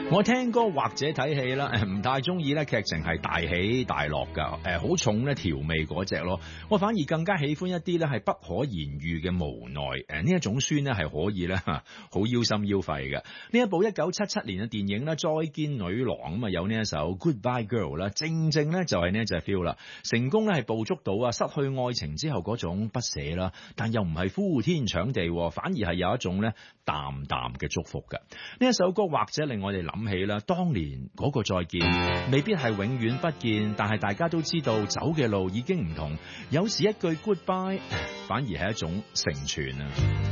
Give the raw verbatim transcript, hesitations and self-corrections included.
我聽歌或者睇戲啦，唔太中意咧劇情係大起大落噶，誒好重咧調味嗰隻咯。我反而更加喜歡一啲咧係不可言喻嘅無奈，誒呢一種酸咧係可以咧好腰心腰肺嘅。呢一部一九七七年嘅電影咧《再見女郎》咁啊，有呢一首 Goodbye Girl 啦，正正咧就係呢一隻 feel 啦，成功咧係捕捉到啊失去愛情之後嗰種不捨啦，但又唔係呼天搶地，反而係有一種咧淡淡嘅祝福嘅。呢一首歌或者令我哋諗起啦，當年嗰個再見未必係永遠不見，但係大家都知道走嘅路已經唔同，有時一句 goodbye 反而係一種成全啊。